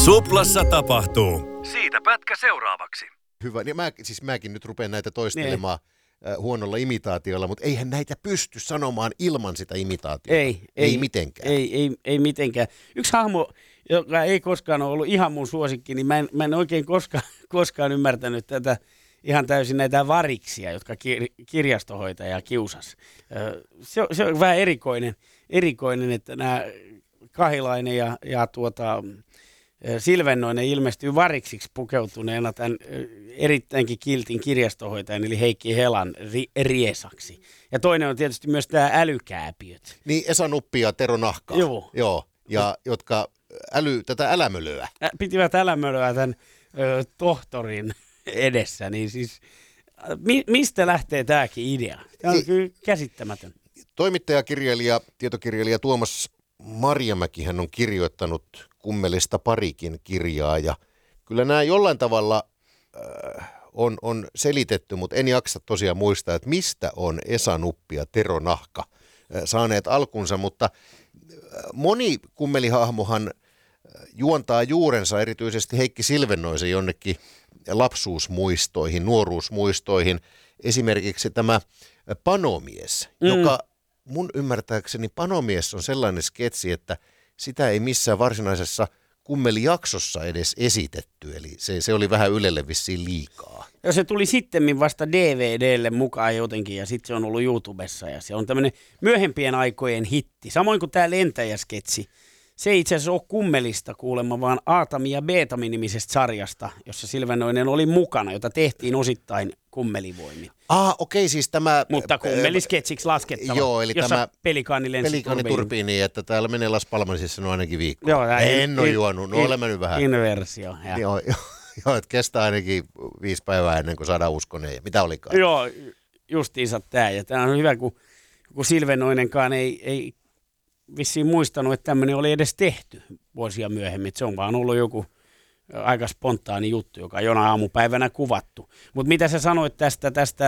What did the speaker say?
Suplassa tapahtuu. Siitä pätkä seuraavaksi. Hyvä. Ja mäkin nyt rupean näitä toistelemaan huonolla imitaatiolla, mutta eihän näitä pysty sanomaan ilman sitä imitaatiota. Ei mitenkään. Ei mitenkään. Yksi hahmo, joka ei koskaan ole ollut ihan mun suosikki, niin mä en oikein koskaan ymmärtänyt tätä ihan täysin näitä variksia, jotka kirjastohoitaja kiusas. Se on vähän erikoinen, että nämä Kahilainen ja Silvennoinen ilmestyy variksiksi pukeutuneena tämän erittäinkin kiltin kirjastohoitajan, eli Heikki Helan riesaksi. Ja toinen on tietysti myös tämä älykääpiöt. Niin, Esa Nuppi ja Tero Nahka. Joo. Ja jotka tätä älämölöä. Pitivät älämölöä tämän tohtorin edessä, niin siis mistä lähtee tämäkin idea? Tämä on kyllä käsittämätön. Toimittaja, tietokirjailija Tuomas Marjamäki hän on kirjoittanut kummelista parikin kirjaa ja kyllä nämä jollain tavalla on selitetty, mutta en jaksa tosiaan muistaa, että mistä on Esa Nuppi ja Tero Nahka saaneet alkunsa, mutta moni kummelihahmohan juontaa juurensa erityisesti Heikki Silvennoisen jonnekin lapsuusmuistoihin, nuoruusmuistoihin. Esimerkiksi tämä Panomies, joka mun ymmärtääkseni Panomies on sellainen sketsi, että sitä ei missään varsinaisessa kummelijaksossa edes esitetty, eli se oli vähän Ylelle vissiin liikaa. Ja se tuli sittemmin vasta DVDlle mukaan jotenkin, ja sitten se on ollut YouTubessa, ja se on tämmöinen myöhempien aikojen hitti. Samoin kuin tämä Lentäjä-sketsi. Se ei itse asiassa ole kummelista kuulemma, vaan Aatami ja Beetami -nimisestä sarjasta, jossa Silvennoinen oli mukana, jota tehtiin osittain kummelivoimin. Okei, siis tämä... Mutta kummelisketsiksi laskettava, joo, eli jossa tämä pelikaani lensi turbiiniin, että täällä menee Las Palmasissa no ainakin viikko. Joo, en ole juonut, olen mennyt vähän. Inversio. Joo, että kestää ainakin 5 päivää ennen kuin saadaan uskoneen ja mitä olikaan. Joo, justiinsa tämä. Ja tämä on hyvä, kun Silvennoinenkaan ei vissiin muistanut, että tämmöinen oli edes tehty vuosia myöhemmin. Se on vaan ollut joku aika spontaani juttu, joka jona aamupäivänä kuvattu. Mutta mitä sä sanoit tästä